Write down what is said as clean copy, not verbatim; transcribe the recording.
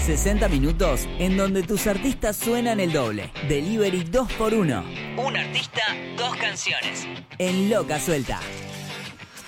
60 minutos en donde tus artistas suenan el doble. Delivery 2x1. Un artista, dos canciones. En Loca Suelta.